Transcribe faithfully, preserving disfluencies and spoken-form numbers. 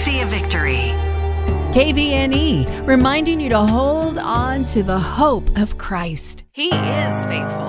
Legacy of Victory. K V N E, reminding you to hold on to the hope of Christ. He is faithful.